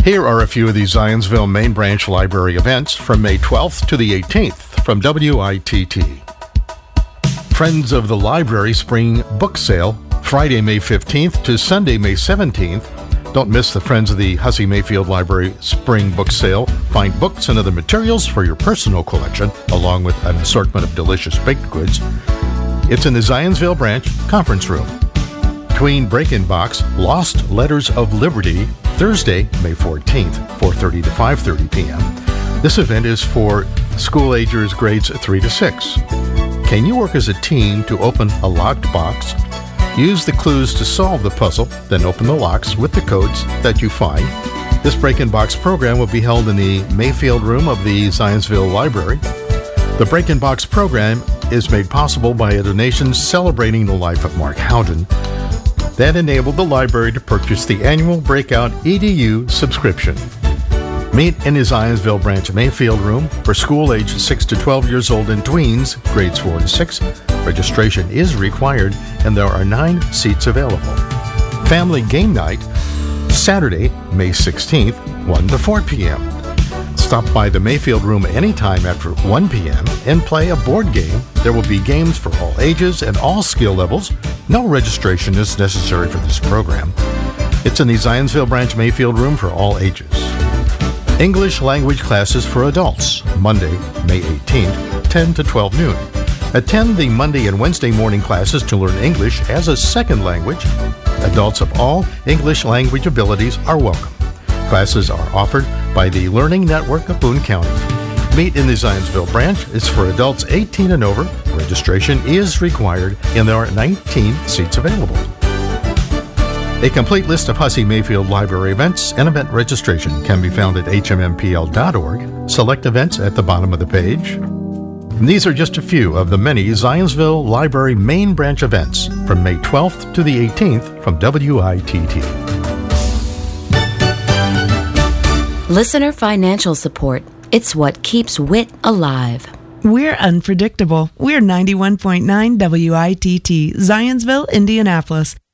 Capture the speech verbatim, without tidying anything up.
Here are a few of the Zionsville Main Branch Library events from May twelfth to the eighteenth from W I T T. Friends of the Library Spring Book Sale, Friday, May fifteenth to Sunday, May seventeenth. Don't miss the Friends of the Hussey Mayfield Library Spring Book Sale. Find books and other materials for your personal collection, along with an assortment of delicious baked goods. It's in the Zionsville Branch Conference Room. Tween Break-In Box, Lost Letters of Liberty, Thursday, May fourteenth, four thirty to five thirty p.m. This event is for school agers grades three to six. Can you work as a team to open a locked box? Use the clues to solve the puzzle, then open the locks with the codes that you find. This Break-In Box program will be held in the Mayfield Room of the Zionsville Library. The Break-In Box program is made possible by a donation celebrating the life of Mark Howden that enabled the library to purchase the annual Breakout E D U subscription. Meet in the Zionsville Branch Mayfield Room for school aged six to twelve years old and tweens, grades four to six. Registration is required and there are nine seats available. Family Game Night, Saturday, May sixteenth, one to four p.m. Stop by the Mayfield Room anytime after one p.m. and play a board game. There will be games for all ages and all skill levels. No registration is necessary for this program. It's in the Zionsville Branch Mayfield Room for all ages. English language classes for adults, Monday, May eighteenth, ten to twelve noon. Attend the Monday and Wednesday morning classes to learn English as a second language. Adults of all English language abilities are welcome. Classes are offered by the Learning Network of Boone County. Meet in the Zionsville Branch. It's for adults eighteen and over. Registration is required and there are nineteen seats available. A complete list of Hussey Mayfield Library events and event registration can be found at H M M P L dot org. Select events at the bottom of the page. And these are just a few of the many Zionsville Library Main Branch events from May twelfth to the eighteenth from W I T T. Listener financial support. It's what keeps wit alive. We're unpredictable. We're ninety-one point nine W I T T, Zionsville, Indianapolis.